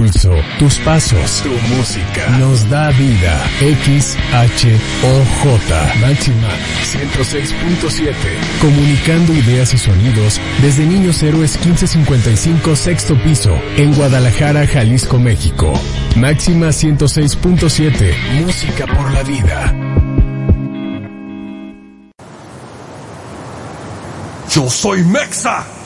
pulso, tus pasos, tu música. Nos da vida. XHOJ. Máxima 106.7. Comunicando ideas y sonidos desde Niños Héroes 1555 sexto piso en Guadalajara, Jalisco, México. Máxima 106.7. Música por la vida. Yo soy Mexa.